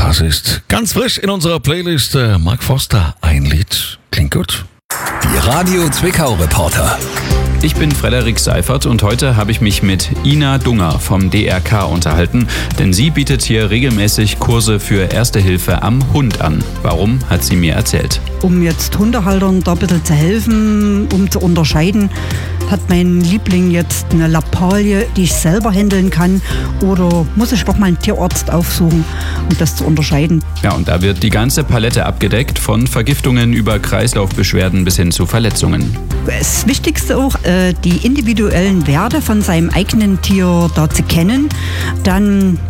Das ist ganz frisch in unserer Playlist. Mark Forster, ein Lied. Klingt gut. Die Radio Zwickau Reporter. Ich bin Frederik Seifert und heute habe ich mich mit Ina Dunger vom DRK unterhalten, denn sie bietet hier regelmäßig Kurse für Erste Hilfe am Hund an. Warum, hat sie mir erzählt. Um jetzt Hundehaltern da ein bisschen zu helfen, um zu unterscheiden, hat mein Liebling jetzt eine Lappalie, die ich selber handeln kann, oder muss ich doch mal einen Tierarzt aufsuchen, um das zu unterscheiden. Ja, und da wird die ganze Palette abgedeckt, von Vergiftungen über Kreislaufbeschwerden bis hin zu Verletzungen. Das Wichtigste auch, die individuellen Werte von seinem eigenen Tier da zu kennen, dann